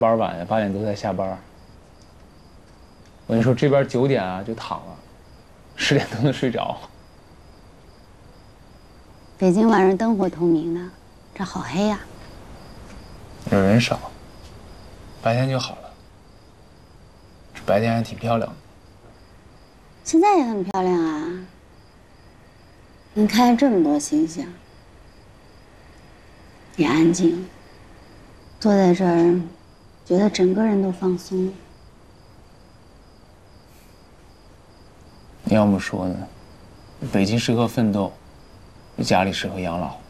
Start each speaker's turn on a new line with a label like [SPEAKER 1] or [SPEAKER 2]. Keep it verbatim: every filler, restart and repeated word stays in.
[SPEAKER 1] 班晚呀，八点多才下班。我跟你说，这边九点啊就躺了，十点都能睡着。
[SPEAKER 2] 北京晚上灯火通明的，这好黑呀。
[SPEAKER 1] 这人少，白天就好了。这白天还挺漂亮的。
[SPEAKER 2] 现在也很漂亮啊，能看见这么多星星，也安静，坐在这儿，觉得整个人都放松了。
[SPEAKER 1] 你要么说呢？北京适合奋斗，家里适合养老。